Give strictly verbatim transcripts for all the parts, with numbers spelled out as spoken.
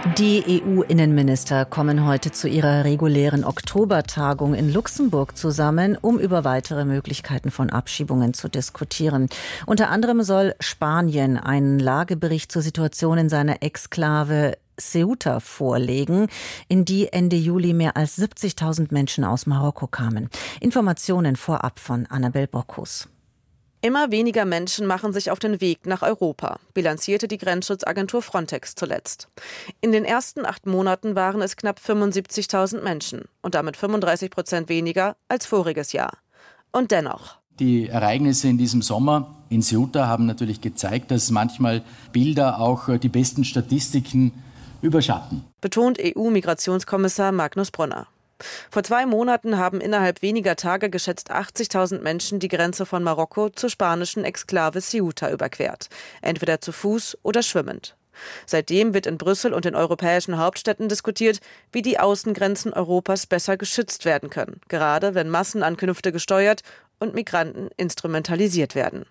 Die E U-Innenminister kommen heute zu ihrer regulären Oktobertagung in Luxemburg zusammen, um über weitere Möglichkeiten von Abschiebungen zu diskutieren. Unter anderem soll Spanien einen Lagebericht zur Situation in seiner Exklave Ceuta vorlegen, in die Ende Juli mehr als siebzigtausend Menschen aus Marokko kamen. Informationen vorab von Annabel Bockus. Immer weniger Menschen machen sich auf den Weg nach Europa, bilanzierte die Grenzschutzagentur Frontex zuletzt. In den ersten acht Monaten waren es knapp fünfundsiebzigtausend Menschen und damit fünfunddreißig Prozent weniger als voriges Jahr. Und dennoch. Die Ereignisse in diesem Sommer in Ceuta haben natürlich gezeigt, dass manchmal Bilder auch die besten Statistiken überschatten, betont E U-Migrationskommissar Magnus Brunner. Vor zwei Monaten haben innerhalb weniger Tage geschätzt achtzigtausend Menschen die Grenze von Marokko zur spanischen Exklave Ceuta überquert, entweder zu Fuß oder schwimmend. Seitdem wird in Brüssel und den europäischen Hauptstädten diskutiert, wie die Außengrenzen Europas besser geschützt werden können, gerade wenn Massenankünfte gesteuert und Migranten instrumentalisiert werden.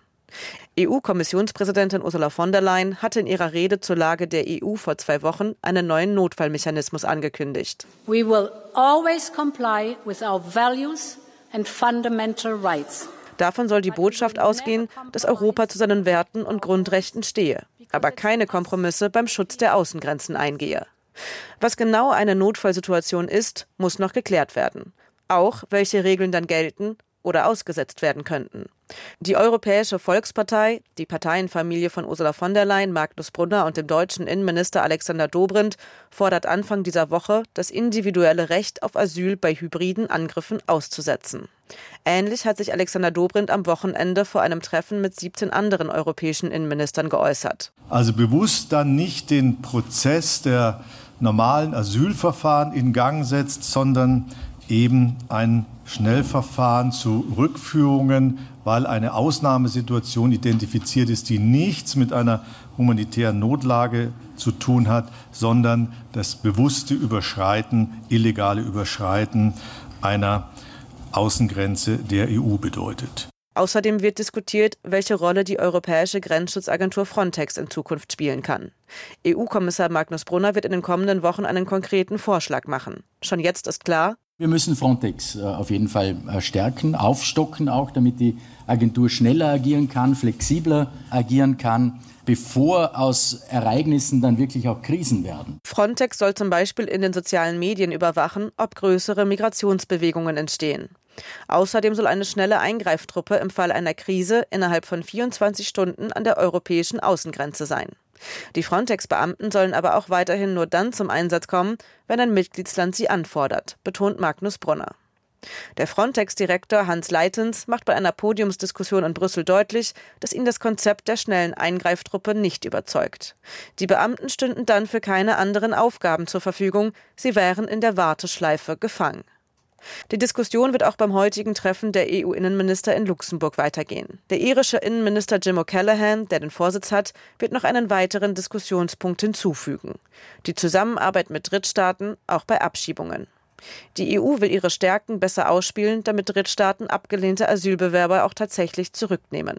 E U-Kommissionspräsidentin Ursula von der Leyen hatte in ihrer Rede zur Lage der E U vor zwei Wochen einen neuen Notfallmechanismus angekündigt. We will always comply with our values and fundamental rights. Davon soll die Botschaft ausgehen, dass Europa zu seinen Werten und Grundrechten stehe, aber keine Kompromisse beim Schutz der Außengrenzen eingehe. Was genau eine Notfallsituation ist, muss noch geklärt werden. Auch welche Regeln dann gelten oder ausgesetzt werden könnten. Die Europäische Volkspartei, die Parteienfamilie von Ursula von der Leyen, Magnus Brunner und dem deutschen Innenminister Alexander Dobrindt, fordert Anfang dieser Woche, das individuelle Recht auf Asyl bei hybriden Angriffen auszusetzen. Ähnlich hat sich Alexander Dobrindt am Wochenende vor einem Treffen mit siebzehn anderen europäischen Innenministern geäußert. Also bewusst dann nicht den Prozess der normalen Asylverfahren in Gang setzt, sondern eben ein Schnellverfahren zu Rückführungen, weil eine Ausnahmesituation identifiziert ist, die nichts mit einer humanitären Notlage zu tun hat, sondern das bewusste Überschreiten, illegale Überschreiten einer Außengrenze der E U bedeutet. Außerdem wird diskutiert, welche Rolle die europäische Grenzschutzagentur Frontex in Zukunft spielen kann. E U-Kommissar Magnus Brunner wird in den kommenden Wochen einen konkreten Vorschlag machen. Schon jetzt ist klar: Wir müssen Frontex auf jeden Fall stärken, aufstocken auch, damit die Agentur schneller agieren kann, flexibler agieren kann, bevor aus Ereignissen dann wirklich auch Krisen werden. Frontex soll zum Beispiel in den sozialen Medien überwachen, ob größere Migrationsbewegungen entstehen. Außerdem soll eine schnelle Eingreiftruppe im Fall einer Krise innerhalb von vierundzwanzig Stunden an der europäischen Außengrenze sein. Die Frontex-Beamten sollen aber auch weiterhin nur dann zum Einsatz kommen, wenn ein Mitgliedsland sie anfordert, betont Magnus Brunner. Der Frontex-Direktor Hans Leitens macht bei einer Podiumsdiskussion in Brüssel deutlich, dass ihn das Konzept der schnellen Eingreiftruppe nicht überzeugt. Die Beamten stünden dann für keine anderen Aufgaben zur Verfügung, sie wären in der Warteschleife gefangen. Die Diskussion wird auch beim heutigen Treffen der E U-Innenminister in Luxemburg weitergehen. Der irische Innenminister Jim O'Callaghan, der den Vorsitz hat, wird noch einen weiteren Diskussionspunkt hinzufügen: die Zusammenarbeit mit Drittstaaten, auch bei Abschiebungen. Die E U will ihre Stärken besser ausspielen, damit Drittstaaten abgelehnte Asylbewerber auch tatsächlich zurücknehmen.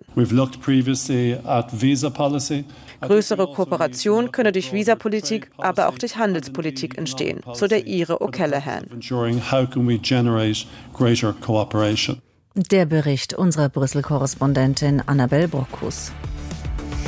Größere Kooperation könne durch Visapolitik, aber auch durch Handelspolitik entstehen, so der Ire O'Callaghan. Der Bericht unserer Brüssel-Korrespondentin Annabel Bockus.